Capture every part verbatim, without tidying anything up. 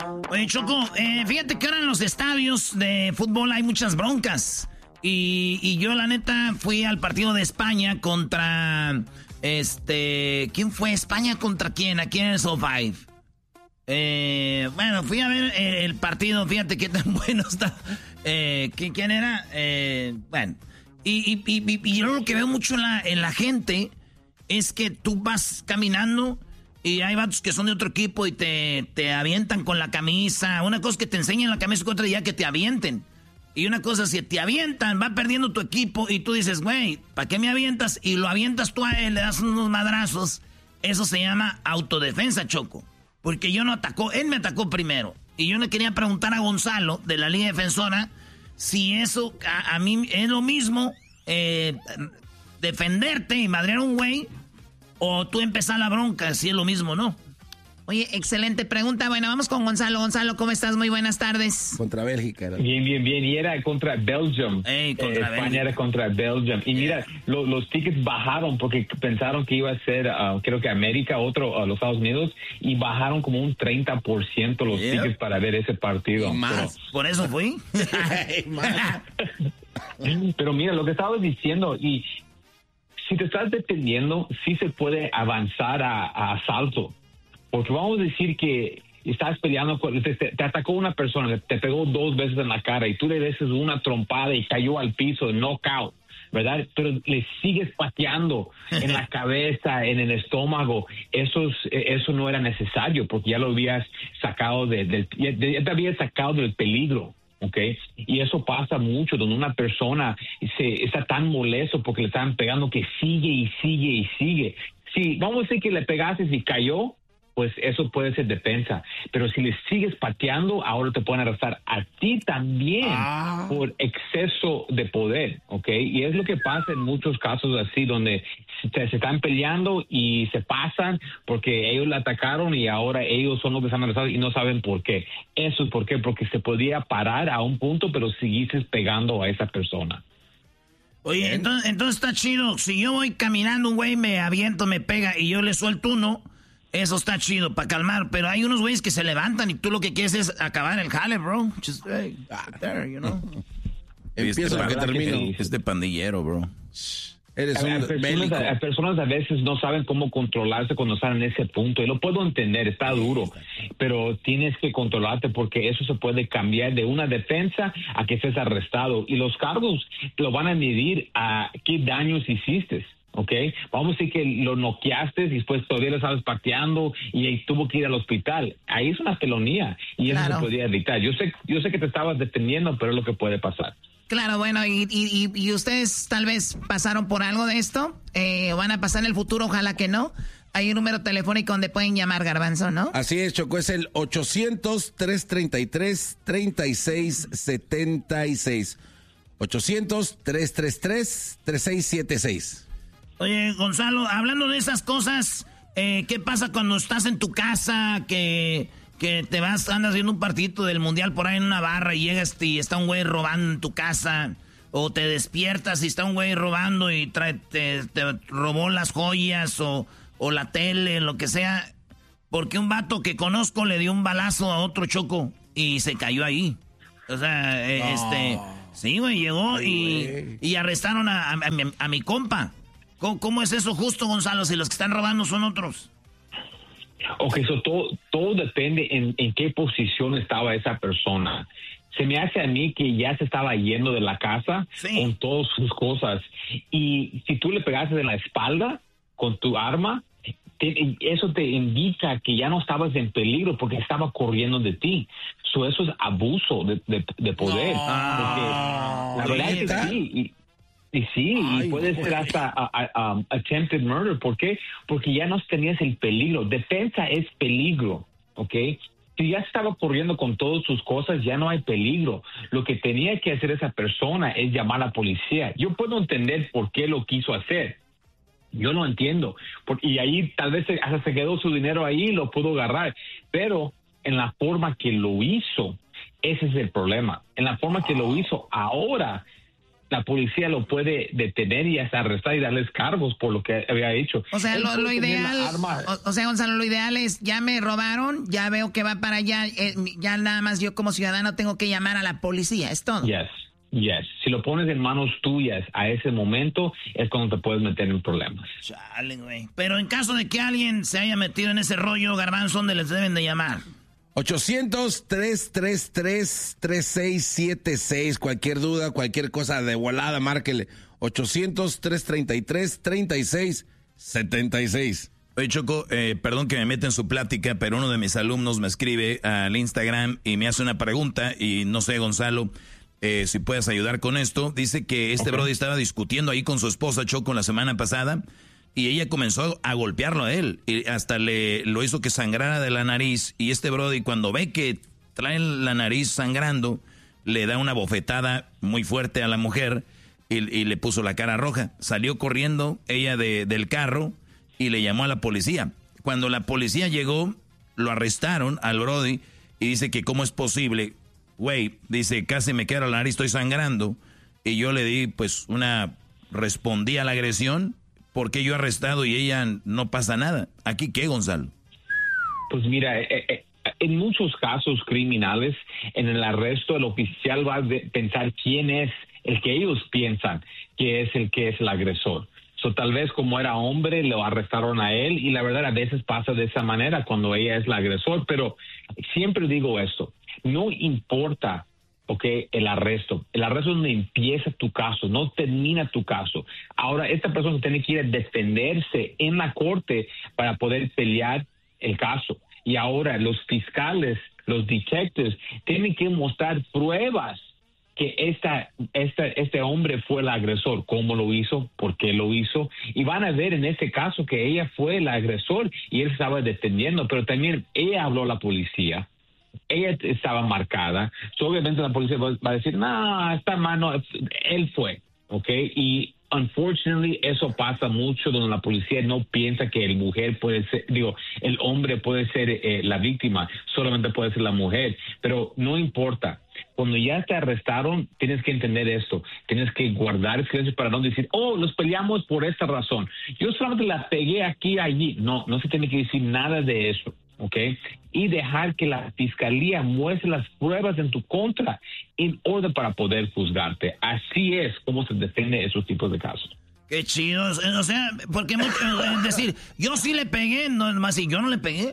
Oye, Choco, eh, fíjate que ahora en los estadios de fútbol hay muchas broncas. Y, y yo, la neta, fui al partido de España contra... Este... ¿Quién fue? ¿España contra quién? Aquí en el SoFi. Eh, bueno, fui a ver el, el partido. Fíjate qué tan bueno está. Eh, ¿Quién era? Eh, bueno. Y, y, y, y yo lo que veo mucho en la, en la gente es que tú vas caminando... Y hay vatos que son de otro equipo y te, te avientan con la camisa. Una cosa es que te enseñen la camisa, otra ya que te avienten. Y una cosa es que te avientan, va perdiendo tu equipo y tú dices, güey, ¿para qué me avientas? Y lo avientas tú a él, le das unos madrazos. Eso se llama autodefensa, Choco. Porque yo no atacó, él me atacó primero. Y yo le quería preguntar a Gonzalo, de la Liga Defensora, si eso a, a mí es lo mismo, eh, defenderte y madrear a un güey, o tú empezar la bronca, si es lo mismo, ¿no? Oye, excelente pregunta. Bueno, vamos con Gonzalo. Gonzalo, ¿cómo estás? Muy buenas tardes. Contra Bélgica. Era. Bien, bien, bien. Y era contra Belgium. Hey, contra eh, España Bélgica. era contra Belgium. Y mira, lo, los tickets bajaron porque pensaron que iba a ser, uh, creo que América, otro, uh, los Estados Unidos, y bajaron como un treinta por ciento los yeah. tickets para ver ese partido. ¿Y más? Pero, ¿por eso fui? Pero mira, lo que estabas diciendo, y si te estás deteniendo, sí se puede avanzar a, a asalto. Porque vamos a decir que estás peleando, con, te, te atacó una persona, te pegó dos veces en la cara y tú le des una trompada y cayó al piso, knockout, ¿verdad? Pero le sigues pateando en la cabeza, en el estómago. Eso, es, eso no era necesario porque ya lo habías sacado, de, de, ya te habías sacado del peligro. Okay, y eso pasa mucho donde una persona se está tan molesto porque le están pegando que sigue y sigue y sigue. Si vamos a decir que le pegaste y cayó, pues eso puede ser defensa. Pero si le sigues pateando, ahora te pueden arrestar a ti también ah. por exceso de poder, ¿ok? Y es lo que pasa en muchos casos así, donde se, se están peleando y se pasan porque ellos le atacaron y ahora ellos son los que están arrestados y no saben por qué. Eso es por qué, porque se podía parar a un punto, pero seguiste pegando a esa persona. Oye, entonces, entonces está chido. Si yo voy caminando, un güey me aviento, me pega y yo le suelto uno... Eso está chido, para calmar, pero hay unos güeyes que se levantan y tú lo que quieres es acabar el jale, bro. Just, hey, there, you know. Empieza lo que termina. Es de pandillero, bro. Eres un a, personas, a, a personas a veces no saben cómo controlarse cuando están en ese punto. Y lo puedo entender, está duro. Pero tienes que controlarte porque eso se puede cambiar de una defensa a que estés arrestado. Y los cargos lo van a medir a qué daños hiciste. ¿Ok? Vamos a decir que lo noqueaste y después todavía lo estabas pateando y tuvo que ir al hospital. Ahí es una felonía y eso claro. se podría evitar. Yo sé, yo sé que te estabas defendiendo, pero es lo que puede pasar. Claro, bueno, y, y, y ustedes tal vez pasaron por algo de esto, eh, van a pasar en el futuro, ojalá que no. Hay un número telefónico donde pueden llamar, Garbanzo, ¿no? Así es, Choco, es el ochocientos, trescientos treinta y tres, treinta y seis setenta y seis. ochocientos, trescientos treinta y tres, treinta y seis setenta y seis. Oye, Gonzalo, hablando de esas cosas, eh, ¿qué pasa cuando estás en tu casa, que, que te vas, andas viendo un partidito del Mundial por ahí en una barra y llegas y está un güey robando en tu casa? O te despiertas y está un güey robando y trae, te, te robó las joyas o, o la tele, lo que sea. Porque un vato que conozco le dio un balazo a otro, Choco, y se cayó ahí. O sea, eh, no. este... Sí, güey, llegó Ay, y, güey. y arrestaron a, a, a, mi, a mi compa. ¿Cómo, ¿Cómo es eso justo, Gonzalo, si los que están robando son otros? Ok, so todo, todo depende en, en qué posición estaba esa persona. Se me hace a mí que ya se estaba yendo de la casa sí. con todas sus cosas. Y si tú le pegaste en la espalda con tu arma, te, eso te indica que ya no estabas en peligro porque estaba corriendo de ti. So, eso es abuso de, de, de poder. No. Porque la verdad es que sí. Y, Y sí, Ay, y puede ser hasta uh, um, attempted murder. ¿Por qué? Porque ya no tenías el peligro. Defensa es peligro, ¿ok? Si ya estaba corriendo con todas sus cosas, ya no hay peligro. Lo que tenía que hacer esa persona es llamar a la policía. Yo puedo entender por qué lo quiso hacer. Yo lo entiendo. Por, y ahí tal vez se, hasta se quedó su dinero ahí y lo pudo agarrar. Pero en la forma que lo hizo, ese es el problema. En la forma que lo hizo ahora, la policía lo puede detener y hasta arrestar y darles cargos por lo que había hecho. O sea, lo, lo ideal, o, o sea, Gonzalo, lo ideal es, ya me robaron, ya veo que va para allá, eh, ya nada más yo como ciudadano tengo que llamar a la policía, es todo. Yes, yes. Si lo pones en manos tuyas a ese momento, es cuando te puedes meter en problemas. Chale, güey. Pero en caso de que alguien se haya metido en ese rollo, Garbanzo, ¿dónde les deben de llamar? ochocientos, tres tres tres, tres seis siete seis. Cualquier duda, cualquier cosa de volada, márquele. ochocientos, tres treinta y tres, treinta y seis setenta y seis. Oye, Choco, eh, perdón que me meta en su plática, pero uno de mis alumnos me escribe al Instagram y me hace una pregunta, y no sé, Gonzalo, eh, si puedes ayudar con esto. Dice que este okay. brody estaba discutiendo ahí con su esposa, Choco, la semana pasada, y ella comenzó a golpearlo a él, y hasta le lo hizo que sangrara de la nariz, y este brody, cuando ve que trae la nariz sangrando, le da una bofetada muy fuerte a la mujer y, y le puso la cara roja. Salió corriendo ella de, del carro y le llamó a la policía. Cuando la policía llegó, lo arrestaron al brody y dice que cómo es posible, güey, dice, casi me queda la nariz, estoy sangrando, y yo le di pues una, respondí a la agresión, porque yo arrestado y ella no pasa nada. ¿Aquí qué, Gonzalo? Pues mira, eh, eh, en muchos casos criminales, en el arresto el oficial va a pensar quién es el que ellos piensan que es el que es el agresor. So, tal vez como era hombre, lo arrestaron a él, y la verdad a veces pasa de esa manera cuando ella es la agresor, pero siempre digo esto, no importa ok, el arresto. El arresto es donde empieza tu caso, no termina tu caso. Ahora, esta persona tiene que ir a defenderse en la corte para poder pelear el caso. Y ahora los fiscales, los detectives, tienen que mostrar pruebas que esta, esta, este hombre fue el agresor. ¿Cómo lo hizo? ¿Por qué lo hizo? Y van a ver en este caso que ella fue el agresor y él estaba defendiendo, pero también ella habló a la policía. Ella estaba marcada. So, obviamente la policía va a decir, no, esta mano, él fue, ¿ok? Y unfortunately eso pasa mucho donde la policía no piensa que el mujer puede ser, digo, el hombre puede ser eh, la víctima, solamente puede ser la mujer, pero no importa. Cuando ya te arrestaron, tienes que entender esto, tienes que guardar silencio para no decir, oh, nos peleamos por esta razón. Yo solamente la pegué aquí, allí. No, no se tiene que decir nada de eso. ¿Ok? Y dejar que la fiscalía muestre las pruebas en tu contra en orden para poder juzgarte. Así es como se defiende esos tipos de casos. Qué chido. O sea, porque mucho, es decir, yo sí le pegué, no más si yo no le pegué.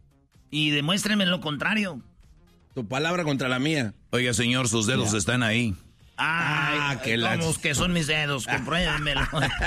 Y demuéstrenme lo contrario. Tu palabra contra la mía. Oiga, señor, sus dedos yeah. están ahí. Ay, ah, que la... que son mis dedos, compruébenmelo.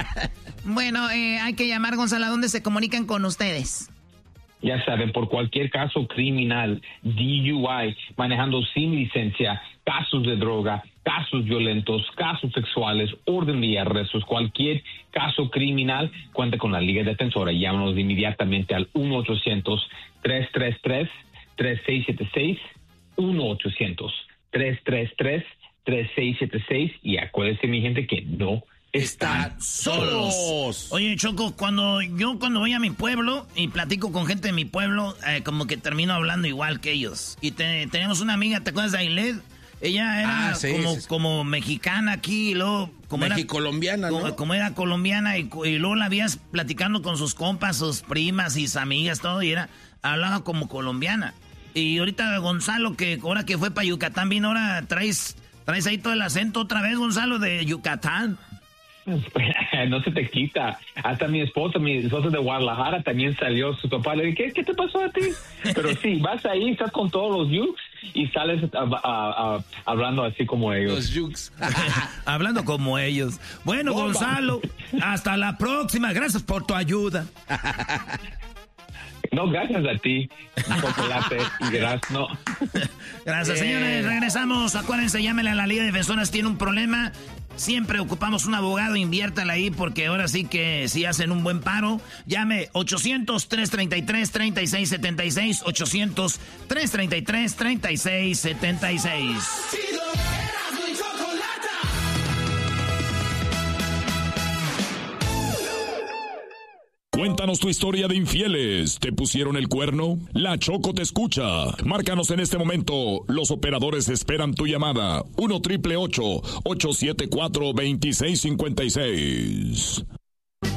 Bueno, eh, hay que llamar, Gonzalo, ¿a dónde se comunican con ustedes? Ya saben, por cualquier caso criminal, D U I, manejando sin licencia, casos de droga, casos violentos, casos sexuales, orden de arrestos, cualquier caso criminal, cuenta con la Liga Defensora. Llámanos inmediatamente al uno ochocientos, tres tres tres, tres seis siete seis, uno ochocientos, tres tres tres, tres seis siete seis, y acuérdense, mi gente, que no están solos. Oye, Choco, cuando yo cuando voy a mi pueblo y platico con gente de mi pueblo, eh, como que termino hablando igual que ellos. Y te, teníamos una amiga, ¿te acuerdas de Ailed? Ella era ah, sí, como, sí, sí. como mexicana aquí, y luego... Como Mexicolombiana, era, ¿no? Como, como era colombiana, y, y luego la vías platicando con sus compas, sus primas y sus amigas, todo, y era, hablaba como colombiana. Y ahorita Gonzalo, que ahora que fue para Yucatán, vino ahora, traes, traes ahí todo el acento otra vez, Gonzalo, de Yucatán. No se te quita. Hasta mi esposa, mi esposa de Guadalajara también salió. Su papá le dijo, ¿qué, ¿qué te pasó a ti? Pero sí, vas ahí, estás con todos los yukes y sales a, a, a, hablando así como ellos. Los yukes. Hablando como ellos. Bueno, Bomba. Gonzalo, hasta la próxima. Gracias por tu ayuda. No, gracias a ti, chocolate y gracias, no. Gracias, señores. Regresamos. Acuérdense, llámenle a la Liga Defensora si tiene un problema. Siempre ocupamos un abogado, inviértala ahí porque ahora sí que si hacen un buen paro. Llame ochocientos, tres treinta y tres, treinta y seis setenta y seis, ochocientos, tres treinta y tres, treinta y seis setenta y seis. Cuéntanos tu historia de infieles. ¿Te pusieron el cuerno? La Choco te escucha. Márcanos en este momento. Los operadores esperan tu llamada. uno triple ocho, ocho siete cuatro, dos seis cinco seis.